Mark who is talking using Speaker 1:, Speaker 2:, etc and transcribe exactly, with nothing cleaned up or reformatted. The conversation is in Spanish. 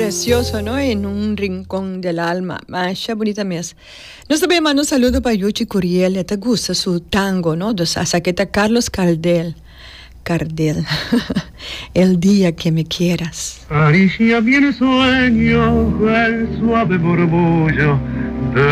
Speaker 1: precioso, ¿no? En un rincón del alma. Masha, bonita mes. Nós também mandamos um saludo para Yuchi Curiel. Te gusta su tango, ¿no? De Saqueta Carlos Cardel. Cardel. El día que me quieras.
Speaker 2: Caricia bien sueño, el suave murmullo